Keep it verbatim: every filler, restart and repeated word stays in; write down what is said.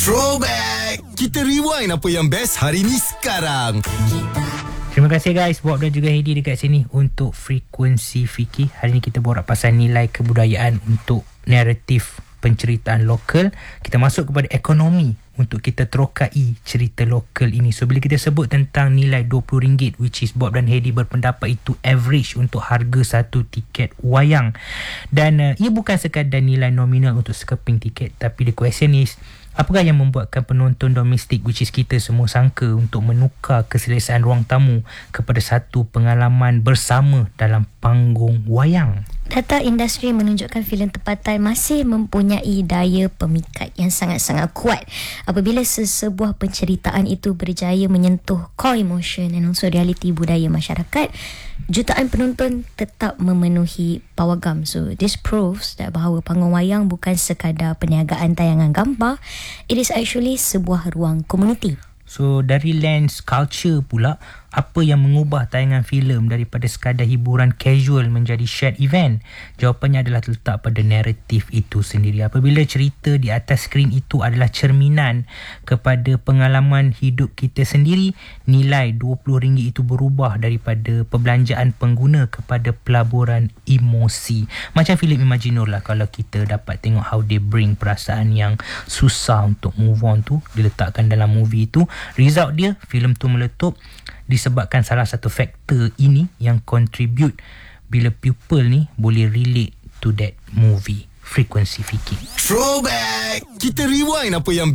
Throwback. Kita rewind apa yang best hari ni sekarang. Terima kasih guys, Bob dan juga Hedi dekat sini untuk Frekuensi Fikir. Hari ni kita borak pasal nilai kebudayaan untuk naratif penceritaan lokal. Kita masuk kepada ekonomi untuk kita terokai cerita lokal ini. So bila kita sebut tentang nilai dua puluh ringgit, which is Bob dan Hedi berpendapat itu average untuk harga satu tiket wayang. Dan uh, ia bukan sekadar nilai nominal untuk sekeping tiket, tapi the question is, apakah yang membuatkan penonton domestik, which is kita semua, sangka untuk menukar keselesaan ruang tamu kepada satu pengalaman bersama dalam panggung wayang? Data industri menunjukkan filem tempatan masih mempunyai daya pemikat yang sangat-sangat kuat apabila sesebuah penceritaan itu berjaya menyentuh core emotion dan also realiti budaya masyarakat. Jutaan penonton tetap memenuhi pawagam. So this proves that bahawa panggung wayang bukan sekadar perniagaan tayangan gambar, it is actually sebuah ruang komuniti. So dari lens culture pula, apa yang mengubah tayangan filem daripada sekadar hiburan casual menjadi shared event? Jawapannya adalah terletak pada naratif itu sendiri. Apabila cerita di atas skrin itu adalah cerminan kepada pengalaman hidup kita sendiri, nilai dua puluh ringgit itu berubah daripada perbelanjaan pengguna kepada pelaburan emosi. Macam filem Imaginor lah, kalau kita dapat tengok how they bring perasaan yang susah untuk move on tu, diletakkan dalam movie tu. Result dia, filem tu meletup disebabkan salah satu faktor ini yang contribute bila people ni boleh relate to that movie. Frekuensi Fikir. Throwback. Kita rewind apa yang